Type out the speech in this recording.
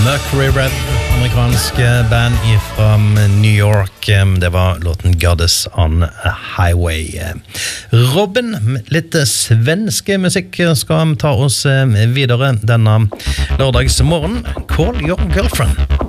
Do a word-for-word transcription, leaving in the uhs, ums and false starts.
Mercury Rev, amerikansk band fra New York. Det var låten Goddess on a Highway. Robin, litt svenske musikk skal ta oss videre denne lørdagsmorgen. Call your girlfriend.